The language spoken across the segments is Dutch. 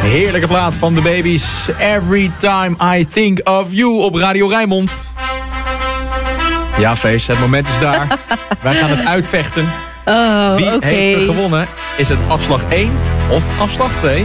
Heerlijke plaat van de Baby's. Every time I think of you op Radio Rijnmond. Ja, Fees, het moment is daar. Wij gaan het uitvechten. Wie heeft er gewonnen? Is het afslag 1 of afslag 2?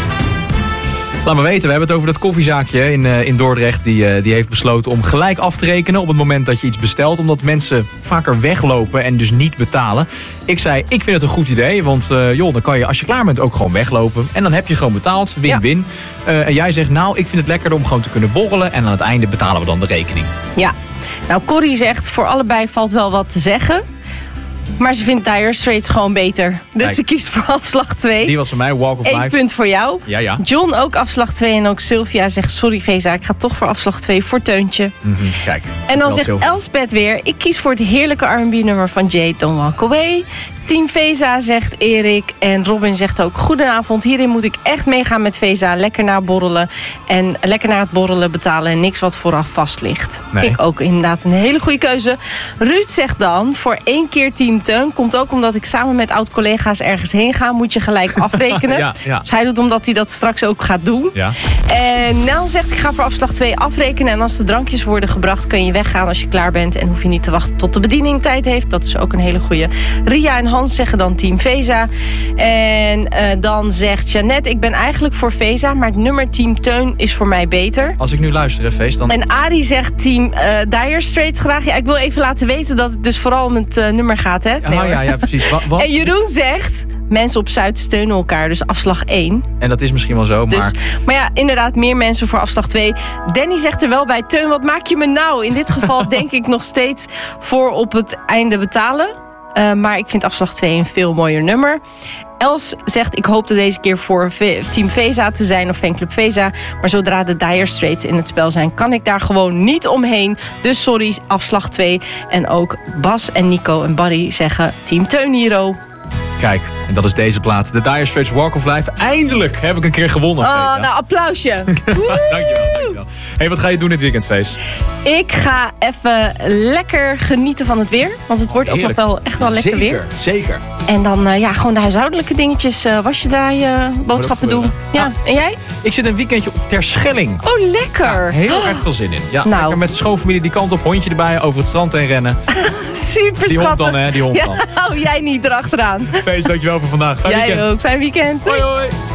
Laat me weten, we hebben het over dat koffiezaakje in Dordrecht. Die heeft besloten om gelijk af te rekenen op het moment dat je iets bestelt. Omdat mensen vaker weglopen en dus niet betalen. Ik zei, ik vind het een goed idee. Want dan kan je als je klaar bent ook gewoon weglopen. En dan heb je gewoon betaald. Win-win. Ja. En jij zegt, nou, ik vind het lekkerder om gewoon te kunnen borrelen. En aan het einde betalen we dan de rekening. Ja, nou Corrie zegt, voor allebei valt wel wat te zeggen. Maar ze vindt Dire Straits gewoon beter. Dus Kijk, ze kiest voor afslag 2. Die was voor mij Walk of Life. 1 punt voor jou. Ja. John ook afslag 2. En ook Sylvia zegt, sorry Veza, ik ga toch voor afslag 2 voor Teuntje. Kijk. En dan zegt Elspeth weer, ik kies voor het heerlijke R&B nummer van Jay, Don't Walk Away. Team Veza zegt Erik. En Robin zegt ook, goedenavond. Hierin moet ik echt meegaan met Veza. Lekker naar borrelen. En lekker naar het borrelen betalen. En niks wat vooraf vast ligt. Nee. Vind ik ook inderdaad een hele goede keuze. Ruud zegt dan, voor 1 keer Team Teun. Komt ook omdat ik samen met oud-collega's ergens heen ga. Moet je gelijk afrekenen. Ja. Dus hij doet omdat hij dat straks ook gaat doen. Ja. En Nel zegt, ik ga voor afslag 2 afrekenen. En als de drankjes worden gebracht, kun je weggaan als je klaar bent. En hoef je niet te wachten tot de bediening tijd heeft. Dat is ook een hele goeie. Ria en Hans zeggen dan Team Veza. En dan zegt Jeannette, ik ben eigenlijk voor Veza, maar het nummer Team Teun is voor mij beter. Als ik nu luister, Feest, dan... En Arie zegt Team Dire Straits graag. Ja, ik wil even laten weten dat het dus vooral om het nummer gaat, hè? Nee, ja, precies. Wat? En Jeroen zegt, mensen op Zuid steunen elkaar, dus afslag 1. En dat is misschien wel zo, maar... Maar ja, inderdaad, meer mensen voor afslag 2. Danny zegt er wel bij, Teun, wat maak je me nou? In dit geval denk ik nog steeds voor op het einde betalen. Maar ik vind afslag 2 een veel mooier nummer. Els zegt, ik hoopte deze keer voor Team Veza te zijn of Fanclub Veza. Maar zodra de Dire Straits in het spel zijn, kan ik daar gewoon niet omheen. Dus sorry, afslag 2. En ook Bas en Nico en Barry zeggen Team Teun Hero. Kijk, en dat is deze plaat. De Dire Straits Walk of Life. Eindelijk heb ik een keer gewonnen. Oh, nou, applausje. Dankjewel. Hey, wat ga je doen dit weekend, Feest? Ik ga even lekker genieten van het weer. Want het wordt ook nog wel echt wel lekker weer. Zeker. En dan gewoon de huishoudelijke dingetjes. Wasje draaien, boodschappen doen. Ja, en jij? Ik zit een weekendje op Terschelling. Oh, lekker. Ja, heel erg veel zin in. Ja, nou. Lekker met de schoonfamilie die kant op, hondje erbij, over het strand heen rennen. Super die hond dan, hè? Die hond dan. Ja, jij niet erachteraan. Feest, dankjewel voor vandaag. Fijn weekend. Jij ook. Fijn weekend. Hoi, hoi.